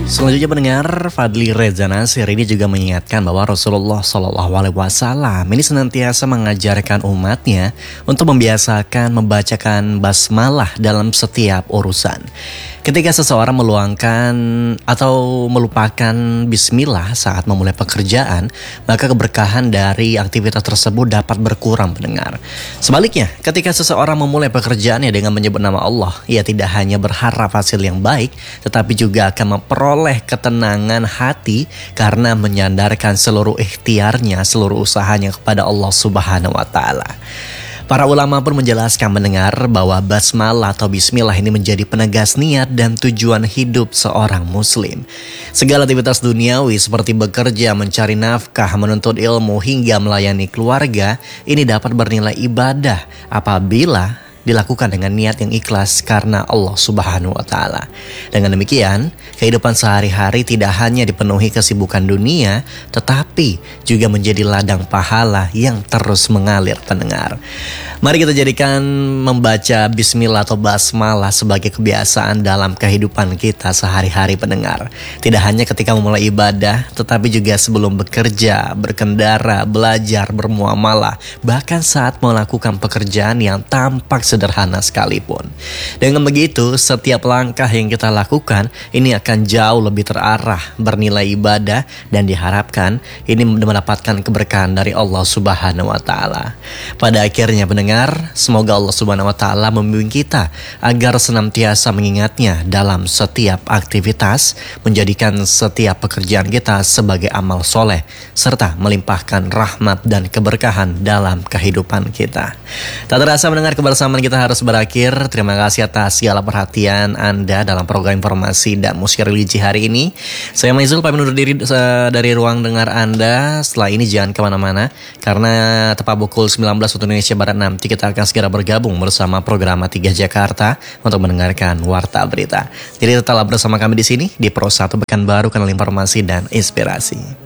Selanjutnya pendengar, Fadli Reza Nasir ini juga mengingatkan bahwa Rasulullah SAW ini senantiasa mengajarkan umatnya untuk membiasakan membacakan basmalah dalam setiap urusan. Ketika seseorang meluangkan atau melupakan bismillah saat memulai pekerjaan, maka keberkahan dari aktivitas tersebut dapat berkurang pendengar. Sebaliknya, ketika seseorang memulai pekerjaannya dengan menyebut nama Allah, ia tidak hanya berharap hasil yang baik, tetapi juga akan memperoleh ketenangan hati karena menyandarkan seluruh ikhtiarnya, seluruh usahanya kepada Allah Subhanahu wa Ta'ala. Para ulama pun menjelaskan mendengar bahwa basmalah atau bismillah ini menjadi penegas niat dan tujuan hidup seorang muslim. Segala aktivitas duniawi seperti bekerja, mencari nafkah, menuntut ilmu hingga melayani keluarga ini dapat bernilai ibadah apabila dilakukan dengan niat yang ikhlas karena Allah Subhanahu wa Ta'ala. Dengan demikian, kehidupan sehari-hari tidak hanya dipenuhi kesibukan dunia, tetapi juga menjadi ladang pahala yang terus mengalir pendengar. Mari kita jadikan membaca bismillah atau basmalah sebagai kebiasaan dalam kehidupan kita sehari-hari pendengar. Tidak hanya ketika memulai ibadah, tetapi juga sebelum bekerja, berkendara, belajar, bermuamalah, bahkan saat melakukan pekerjaan yang tampak sederhana sekalipun. Dengan begitu, setiap langkah yang kita lakukan ini akan jauh lebih terarah, bernilai ibadah, dan diharapkan ini mendapatkan keberkahan dari Allah Subhanahu wa Ta'ala. Pada akhirnya pendengar, semoga Allah Subhanahu wa Ta'ala membimbing kita agar senantiasa mengingatnya dalam setiap aktivitas, menjadikan setiap pekerjaan kita sebagai amal soleh, serta melimpahkan rahmat dan keberkahan dalam kehidupan kita. Tak terasa mendengar kebersamaan kita harus berakhir. Terima kasih atas segala perhatian Anda dalam program informasi dan musik religi hari ini. Saya Maizul pamit undur diri dari ruang dengar Anda. Setelah ini jangan kemana-mana, karena tepat pukul 19 waktu Indonesia Barat nanti kita akan segera bergabung bersama program 3 Jakarta untuk mendengarkan Warta Berita. Jadi tetaplah bersama kami di sini di Pro 1 Pekanbaru, kanal informasi dan inspirasi.